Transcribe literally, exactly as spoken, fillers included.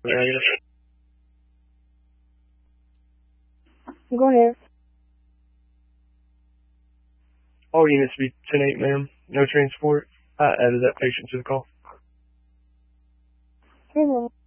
Go ahead. All units be ten eight, ma'am. No transport. I added that patient to the call. Hey, ma'am.